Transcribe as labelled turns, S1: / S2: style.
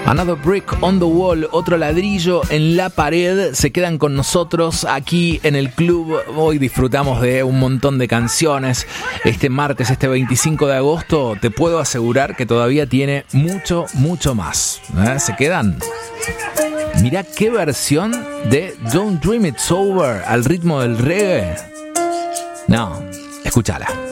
S1: Another brick on the wall, otro ladrillo en la pared. Se quedan con nosotros aquí en el club. Hoy disfrutamos de un montón de canciones. Este martes, este 25 de agosto, te puedo asegurar que todavía tiene mucho, mucho más. ¿Se quedan? Mirá qué versión de Don't Dream It's Over al ritmo del reggae. No, escúchala.